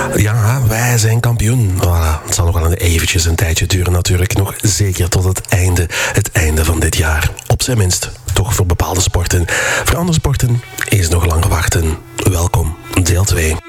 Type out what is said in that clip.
Ja, wij zijn kampioen. Voilà. Het zal nog wel eventjes een tijdje duren natuurlijk. Nog zeker tot het einde van dit jaar. Op zijn minst, toch voor bepaalde sporten. Voor andere sporten is nog lang wachten. Welkom, deel 2.